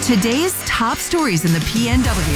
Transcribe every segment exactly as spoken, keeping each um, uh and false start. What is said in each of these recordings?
Today's top stories in the P N W.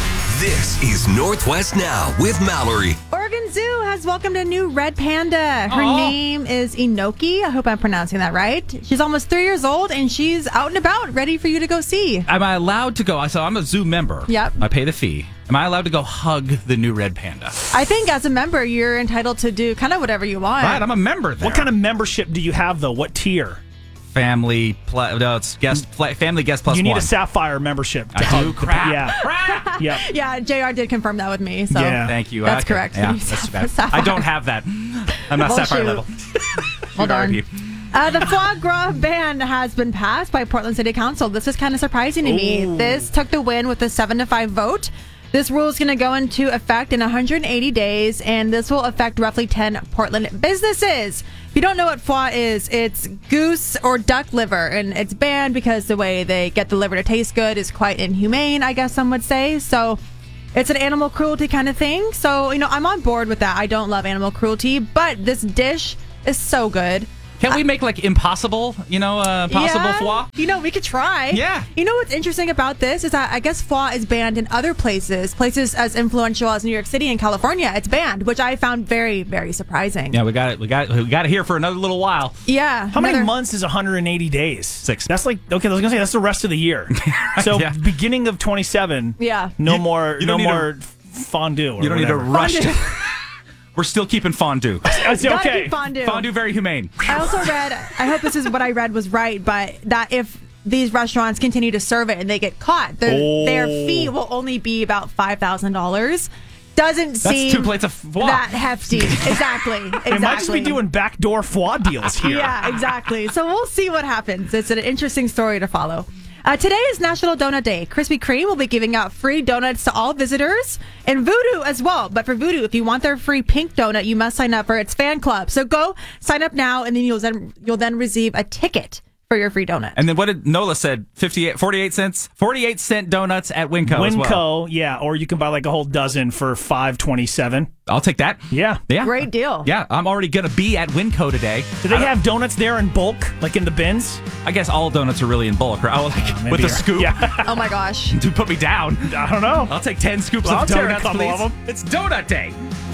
This is Northwest Now with Mallory. Oregon Zoo has welcomed a new red panda. Her Aww. name is Inoki. I hope I'm pronouncing that right. She's almost three years old, and she's out and about, ready for you to go see. Am I allowed to go? So I'm a zoo member. Yep. I pay the fee. Am I allowed to go hug the new red panda? I think as a member, you're entitled to do kind of whatever you want. Right, I'm a member there. What kind of membership do you have, though? What tier? Family, pl- no, it's guest, pl- family guest plus you need one. a sapphire membership. To I hug do? the- Crap. Yeah. Crap. Yep. Yeah, J R did confirm that with me. So Yeah. Thank you. That's Okay. correct. Yeah, You that's said bad. sapphire. I don't have that. I'm not Well, sapphire shoot. level. Well Should done. argue. Uh, the foie gras ban has been passed by Portland City Council. This is kind of surprising to me. Ooh. This took the win with a seven to five vote. This rule is going to go into effect in one hundred eighty days, and this will affect roughly ten Portland businesses. If you don't know what foie is, it's goose or duck liver, and it's banned because the way they get the liver to taste good is quite inhumane, I guess some would say. So it's an animal cruelty kind of thing. So, you know, I'm on board with that. I don't love animal cruelty, but this dish is so good. Can we make like impossible, you know, uh, possible Yeah. foie? You know, we could try. Yeah. You know what's interesting about this is that I guess foie is banned in other places, places as influential as New York City and California. It's banned, which I found very, very surprising. Yeah, we got it. We got it. We got it here for another little while. Yeah. How many another- months is one hundred eighty days? Six. That's like, okay, I was going to say, that's the rest of the year. So, Yeah. beginning of twenty-seven, Yeah. no You- more you no don't need to- more fondue or You don't need to whatever. rush. Fondue. To- We're still keeping fondue. I say, Gotta okay. keep fondue. Fondue, very humane. I also read, I hope this is what I read was right, but that if these restaurants continue to serve it and they get caught, their, Oh. their fee will only be about five thousand dollars. Doesn't seem two plates of foie. that hefty. Exactly. Exactly. They might just be doing backdoor foie deals here. Yeah, exactly. So we'll see what happens. It's an interesting story to follow. Uh, today is National Donut Day. Krispy Kreme will be giving out free donuts to all visitors and Voodoo as well. But for Voodoo, if you want their free pink donut, you must sign up for its fan club. So go sign up now, and then you'll then, you'll then receive a ticket for your free donut. And then what did Nola said? fifty-eight, forty-eight cents? forty-eight cent donuts at Winco as well. Winco, yeah, or you can buy like a whole dozen for five twenty-seven. I'll take that. Yeah. Yeah. Great deal. Yeah, I'm already going to be at Winco today. Do they have donuts there in bulk, like in the bins? I guess all donuts are really in bulk. Right? Oh, like Maybe with a you're- scoop. Yeah. Oh my gosh. To put me down. I don't know. I'll take ten scoops Well, I'll of tear a donuts, couple please. of 'em. It's donut day.